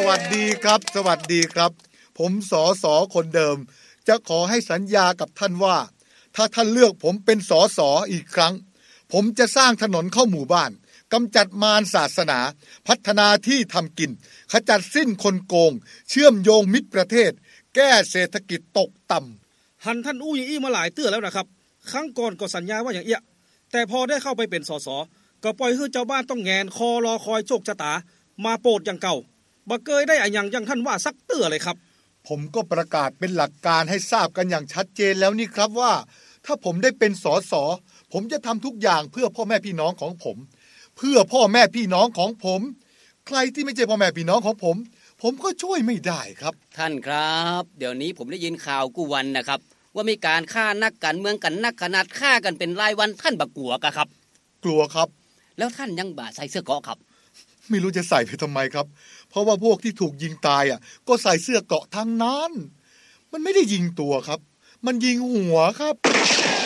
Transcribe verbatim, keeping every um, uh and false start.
วัสดีครับสวัสดีครับผมสสคนเดิมจะขอให้สัญญากับท่านว่าถ้าท่านเลือกผมเป็นสสอีกครั้งผมจะสร้างถนนเข้าหมู่บ้านกำจัดมารศาสนาพัฒนาที่ทำกินขจัดสิ้นคนโกงเชื่อมโยงมิตรประเทศแก้เศรษฐกิจตกต่ำหันท่านอู้ยี่อี้มาหลายเตื้อแล้วนะครับครั้งก่อนก็สัญญาว่าอย่างเอี้ยแต่พอได้เข้าไปเป็นสสก็ปล่อยให้เจ้าบ้านต้องแงนคอรอคอยโชคชะตามาโปรดอย่างเก่าบ่เคยได้อะหยังอย่างท่านว่าสักเตื้อเลยครับผมก็ประกาศเป็นหลักการให้ทราบกันอย่างชัดเจนแล้วนี่ครับว่าถ้าผมได้เป็นสสผมจะทำทุกอย่างเพื่อพ่อแม่พี่น้องของผมเพื่อพ่อแม่พี่น้องของผมใครที่ไม่ใช่พ่อแม่พี่น้องของผมผมก็ช่วยไม่ได้ครับท่านครับเดี๋ยวนี้ผมได้ยินข่าวกู้วันนะครับว่ามีการฆ่านักการเมืองกันนักขนาดฆ่ากันเป็นรายวันท่านบักกลัวกะครับกลัวครับแล้วท่านยังบ่าใส่เสื้อเกราะครับไม่รู้จะใส่ไปทำไมครับเพราะว่าพวกที่ถูกยิงตายอ่ะก็ใส่เสื้อเกราะทั้งนั้นมันไม่ได้ยิงตัวครับมันยิงหัวครับ